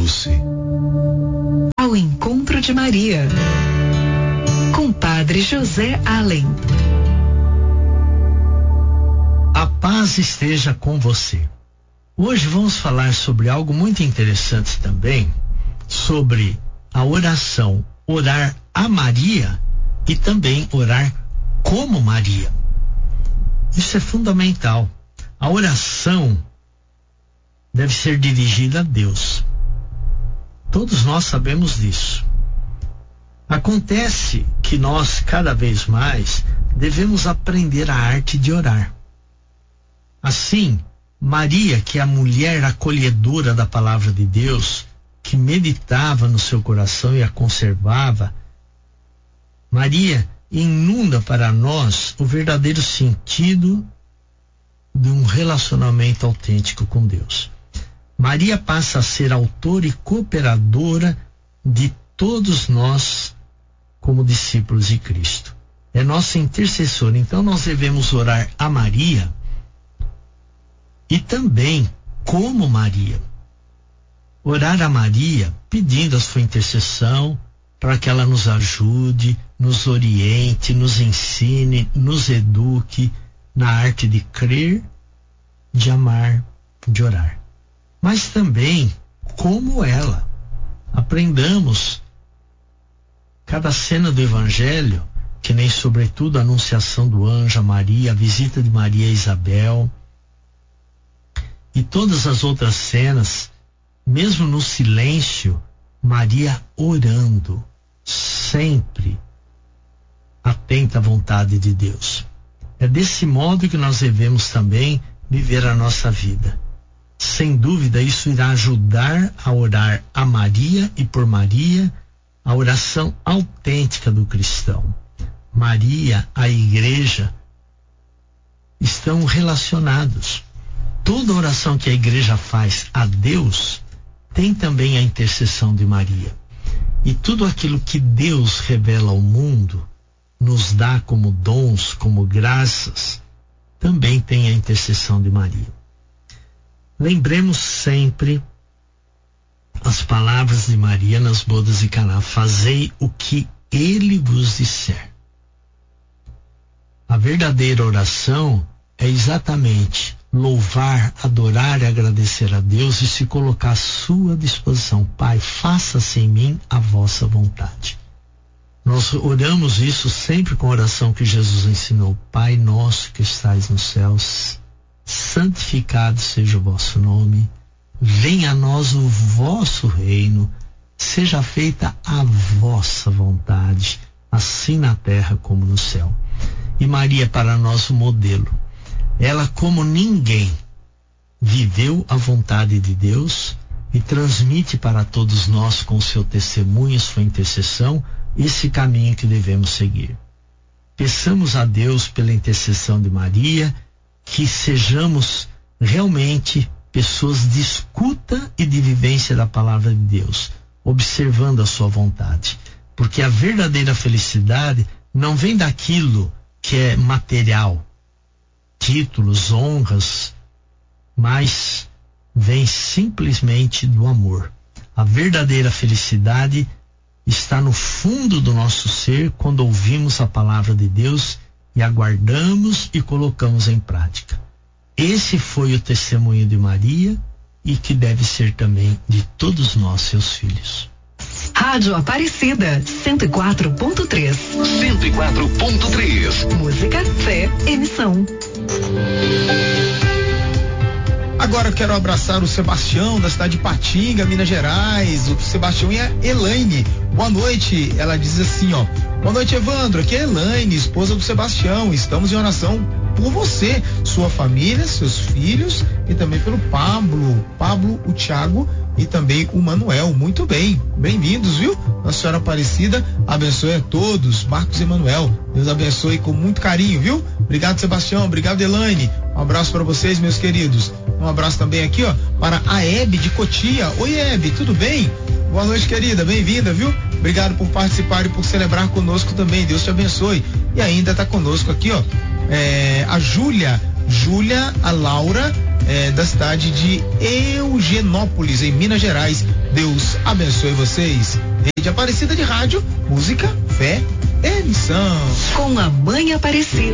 você. Ao encontro de Maria, com Padre José Allen. A paz esteja com você. Hoje vamos falar sobre algo muito interessante também, sobre a oração, orar a Maria e também orar como Maria. Isso é fundamental. A oração deve ser dirigida a Deus. Todos nós sabemos disso. Acontece que nós, cada vez mais, devemos aprender a arte de orar. Assim, Maria, que é a mulher acolhedora da palavra de Deus, que meditava no seu coração e a conservava, Maria inunda para nós o verdadeiro sentido de um relacionamento autêntico com Deus. Maria passa a ser autora e cooperadora de todos nós como discípulos de Cristo. É nossa intercessora. Então nós devemos orar a Maria e também como Maria. Orar a Maria pedindo a sua intercessão para que ela nos ajude, nos oriente, nos ensine, nos eduque na arte de crer, de amar, de orar. Mas também, como ela, aprendamos cada cena do Evangelho, que nem sobretudo a anunciação do anjo a Maria, a visita de Maria a Isabel, e todas as outras cenas, mesmo no silêncio, Maria orando, sempre atenta à vontade de Deus. É desse modo que nós devemos também viver a nossa vida. Sem dúvida, isso irá ajudar a orar a Maria e por Maria, a oração autêntica do cristão. Maria, a igreja, estão relacionados. Toda oração que a igreja faz a Deus tem também a intercessão de Maria. E tudo aquilo que Deus revela ao mundo, nos dá como dons, como graças, também tem a intercessão de Maria. Lembremos sempre as palavras de Maria nas bodas de Caná: fazei o que ele vos disser. A verdadeira oração é exatamente louvar, adorar e agradecer a Deus e se colocar à sua disposição. Pai, faça-se em mim a vossa vontade. Nós oramos isso sempre com a oração que Jesus ensinou: Pai nosso que estais nos céus, santificado seja o vosso nome, venha a nós o vosso reino, seja feita a vossa vontade, assim na terra como no céu. E Maria para nós o modelo. Ela, como ninguém, viveu a vontade de Deus e transmite para todos nós, com seu testemunho, sua intercessão, esse caminho que devemos seguir. Peçamos a Deus, pela intercessão de Maria, que sejamos realmente pessoas de escuta e de vivência da palavra de Deus, observando a sua vontade. Porque a verdadeira felicidade não vem daquilo que é material, títulos, honras, mas vem simplesmente do amor. A verdadeira felicidade está no fundo do nosso ser quando ouvimos a palavra de Deus e aguardamos e colocamos em prática. Esse foi o testemunho de Maria e que deve ser também de todos nós, seus filhos. Rádio Aparecida 104.3. 104.3. Música, fé, emissão. Agora eu quero abraçar o Sebastião, da cidade de Patinga, Minas Gerais. O Sebastião e a Elaine. Boa noite. Ela diz assim, ó: boa noite, Evandro. Aqui é a Elaine, esposa do Sebastião. Estamos em oração por você, sua família, seus filhos e também pelo Pablo, o Thiago e também o Manuel. Muito bem, bem-vindos, viu? Nossa Senhora Aparecida abençoe a todos. Marcos e Manuel, Deus abençoe com muito carinho, viu? Obrigado, Sebastião, obrigado, Elaine. Um abraço para vocês, meus queridos. Um abraço também aqui, ó, para a Hebe de Cotia. Oi, Hebe, tudo bem? Boa noite, querida, bem-vinda, viu? Obrigado por participar e por celebrar conosco também. Deus te abençoe. E ainda tá conosco aqui, ó, a Júlia Júlia, a Laura, da cidade de Eugenópolis, em Minas Gerais. Deus abençoe vocês. Rede Aparecida de Rádio, música, fé, missão. Com a Mãe Aparecida.